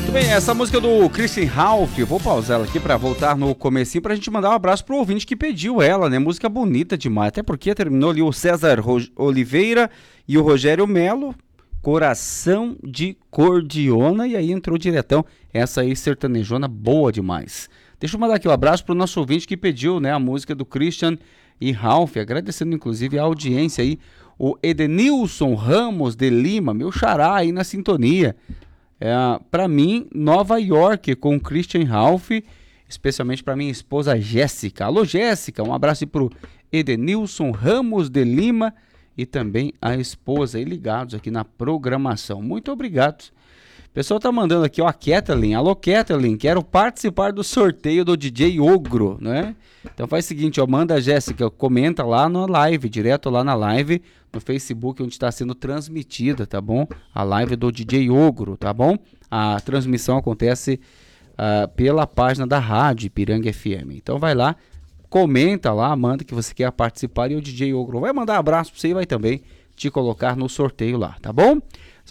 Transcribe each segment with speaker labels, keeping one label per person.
Speaker 1: Bem, essa música do Christian Ralph, eu vou pausar ela aqui pra voltar no comecinho pra gente mandar um abraço pro ouvinte que pediu ela, né? Música bonita demais, até porque terminou ali o César Oliveira e o Rogério Melo, Coração de Cordiona, e aí entrou diretão essa aí sertanejona boa demais. Deixa eu mandar aqui um abraço pro nosso ouvinte que pediu, né, a música do Christian e Ralph, agradecendo inclusive a audiência aí, o Edenilson Ramos de Lima, meu xará aí na sintonia. Para mim, Nova York com Christian Ralph, especialmente para minha esposa Jéssica. Alô Jéssica, um abraço para o Edenilson Ramos de Lima e também a esposa aí ligados aqui na programação. Muito obrigado. O pessoal tá mandando aqui, ó, a Kathleen. Alô Kathleen, quero participar do sorteio do DJ Ogro, né? Então faz o seguinte, ó, manda a Jéssica, comenta lá na live, direto lá na live, no Facebook, onde está sendo transmitida, tá bom? A live do DJ Ogro, tá bom? A transmissão acontece pela página da rádio Ipiranga FM. Então vai lá, comenta lá, manda que você quer participar e o DJ Ogro vai mandar abraço pra você e vai também te colocar no sorteio lá, tá bom?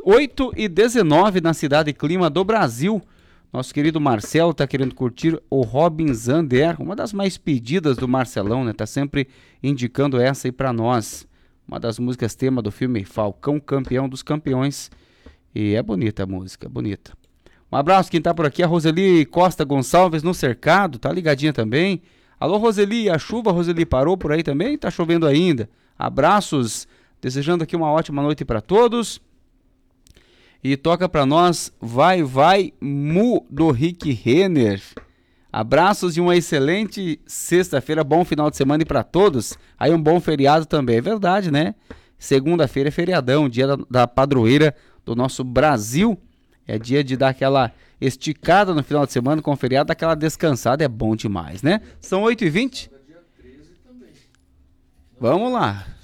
Speaker 1: 8h19 na Cidade Clima do Brasil. Nosso querido Marcelo tá querendo curtir o Robin Zander, uma das mais pedidas do Marcelão, né? Tá sempre indicando essa aí pra nós. Uma das músicas tema do filme Falcão, Campeão dos Campeões. E é bonita a música, bonita. Um abraço, quem tá por aqui, a Roseli Costa Gonçalves no Cercado, tá ligadinha também. Alô Roseli, a chuva, Roseli, parou por aí também? Tá chovendo ainda. Abraços, desejando aqui uma ótima noite pra todos. E toca pra nós Vai Vai Mu do Rick Renner. Abraços e uma excelente sexta-feira, bom final de semana e pra todos. Aí um bom feriado também, é verdade, né? Segunda-feira é feriadão, dia da padroeira do nosso Brasil. É dia de dar aquela esticada no final de semana com o feriado, aquela descansada, é bom demais, né? São 8h20. Vamos lá.